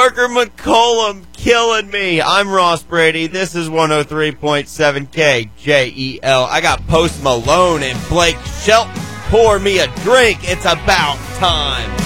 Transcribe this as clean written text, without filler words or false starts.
Parker McCollum killing me. I'm Ross Brady. This is 103.7 KJEL. I got Post Malone and Blake Shelton. Pour me a drink. It's about time.